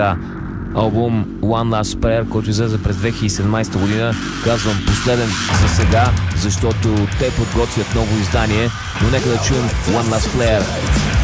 албум One Last Prayer, който излезе през 2017 година. Казвам последен за сега, защото те подготвят ново издание, но нека да чуем One Last Prayer.